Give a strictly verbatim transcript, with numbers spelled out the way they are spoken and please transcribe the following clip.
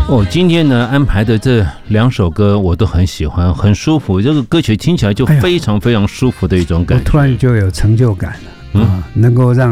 哦，今天呢安排的这两首歌我都很喜欢，很舒服，这个歌曲听起来就非常非常舒服的一种感觉。 我突然就有成就感了，嗯、啊，能够让